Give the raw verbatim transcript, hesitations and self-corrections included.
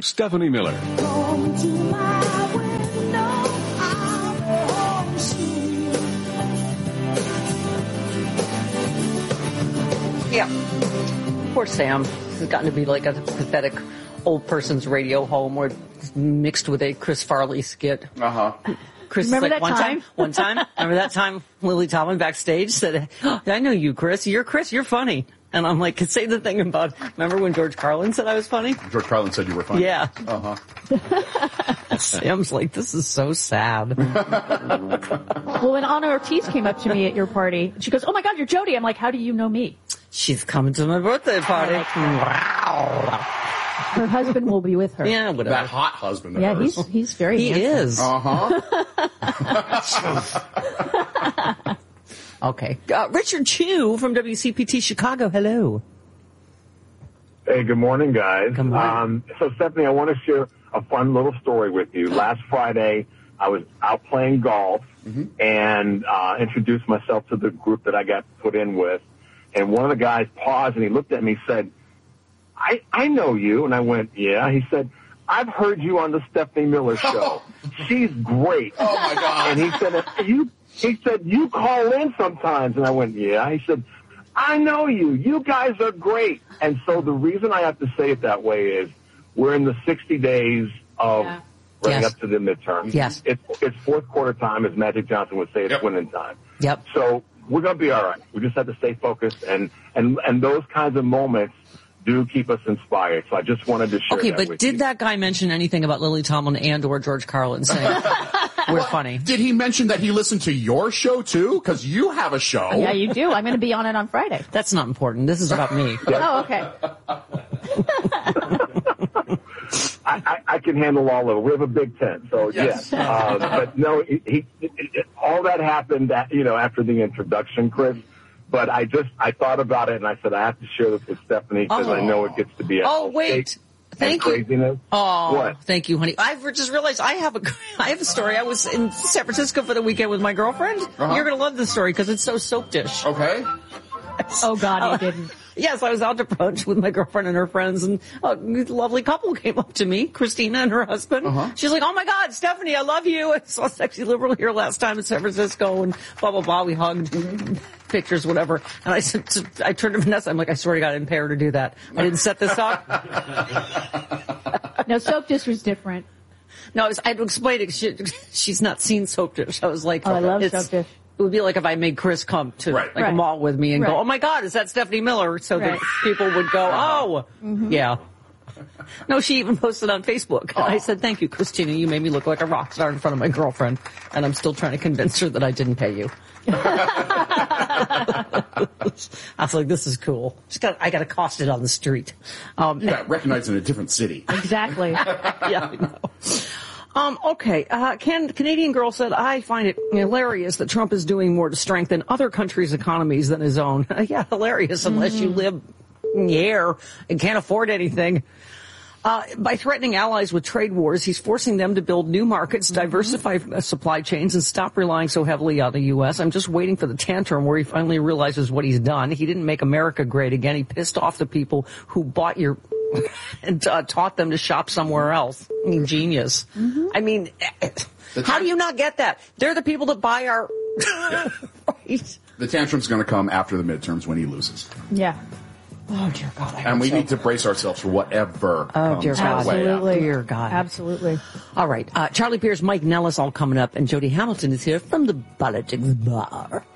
Stephanie Miller. Home to my window, I'm home soon. Yeah. Poor Sam. It's gotten to be like a pathetic old person's radio home where it's mixed with a Chris Farley skit. Uh-huh. Chris Remember is like, that one time? time? One time? Remember that time Lily Tomlin backstage said, oh, I know you, Chris. You're Chris. You're funny. And I'm like, say the thing about, remember when George Carlin said I was funny? George Carlin said you were funny. Yeah. Uh-huh. Sam's like, this is so sad. Well, when Anna Ortiz came up to me at your party, she goes, oh my God, you're Jody. I'm like, how do you know me? She's coming to my birthday party. Wow. Her husband will be with her. Yeah, whatever. That hot husband of Yeah, hers. he's he's very He handsome. is. Uh-huh. Okay. Uh, Richard Chu from W C P T Chicago. Hello. Hey, good morning, guys. Good morning. Um, so, Stephanie, I want to share a fun little story with you. Last Friday, I was out playing golf Mm-hmm. and uh, introduced myself to the group that I got put in with. And one of the guys paused and he looked at me and said, I, I know you. And I went, yeah. He said, I've heard you on the Stephanie Miller show. She's great. Oh, my God. And he said, you, he said, you call in sometimes. And I went, yeah. He said, I know you. You guys are great. And so the reason I have to say it that way is we're in the sixty days of Yeah. running Yes. up to the midterms. Yes. It's, it's fourth quarter time, as Magic Johnson would say. It's Yep. winning time. Yep. So we're going to be all right. We just have to stay focused. And, and, and those kinds of moments do keep us inspired. So I just wanted to share Okay, that but with did you. that guy mention anything about Lily Tomlin and or George Carlin saying we're funny? Did he mention that he listened to your show, too? Because you have a show. Yeah, you do. I'm going to be on it on Friday. That's not important. This is about me. Oh, okay. I, I, I can handle all of it. We have a big tent, so Yes. yes. Uh, but no, he, he, it, it, all that happened, at, you know, after the introduction, Chris. But I just I thought about it and I said I have to share this with Stephanie because Oh. I know it gets to be a Oh, hellscape wait. and Thank you. craziness. Oh, What? thank you, honey. I've just realized I have a, I have a story. I was in San Francisco for the weekend with my girlfriend. Uh-huh. You're going to love this story because it's so soap dish. Okay. Oh, God, he didn't. Yes, I was out to brunch with my girlfriend and her friends, and a lovely couple came up to me, Christina and her husband. Uh-huh. She's like, oh, my God, Stephanie, I love you. I saw Sexy Liberal here last time in San Francisco, and blah, blah, blah. We hugged, pictures, whatever. And I said, to, I turned to Vanessa, I'm like, I swear to God, I didn't pay her to do that. I didn't set this up. No, soap dish was different. No, I, was, I had to explain it. She, she's not seen soap dish. I was like, Oh, I love it's- soap dish. It would be like if I made Chris come to Right. like Right. a mall with me and Right. go, oh my God, is that Stephanie Miller? So Right. that people would go, oh, yeah. No, she even posted on Facebook. And I said, thank you, Christina. You made me look like a rock star in front of my girlfriend. And I'm still trying to convince her that I didn't pay you. I was like, this is cool. Just got, I got accosted on the street. Um, You got recognized in a different city. Exactly. yeah, I know. Um, okay, uh, can, Canadian girl said, I find it hilarious that Trump is doing more to strengthen other countries' economies than his own. Yeah, hilarious unless you live in the air and can't afford anything. Uh, by threatening allies with trade wars, he's forcing them to build new markets, diversify uh, supply chains, and stop relying so heavily on the U S. I'm just waiting for the tantrum where he finally realizes what he's done. He didn't make America great again. He pissed off the people who bought your and uh, taught them to shop somewhere else. I mean, genius. Mm-hmm. I mean, how do you not get that? They're the people that buy our... right. The tantrum's going to come after the midterms when he loses. Yeah. Oh, dear God. I And hope we so. need to brace ourselves for whatever Oh, comes dear our God. way. Absolutely. Dear God. Absolutely. All right. Uh, Charlie Pierce, Mike Nellis all coming up, and Jody Hamilton is here from the Politics Bar.